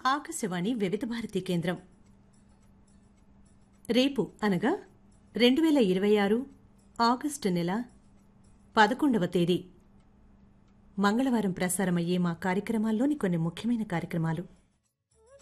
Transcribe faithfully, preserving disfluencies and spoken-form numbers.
ఆకాశవాణి వివిధ భారతి కేంద్రం రేపు అనగా రెండు వేల ఇరవై ఆరు ఆగస్టు నెల పదకొండవ తేదీ మంగళవారం ప్రసారమయ్యే మా కార్యక్రమాల్లోని కొన్ని ముఖ్యమైన కార్యక్రమాలు.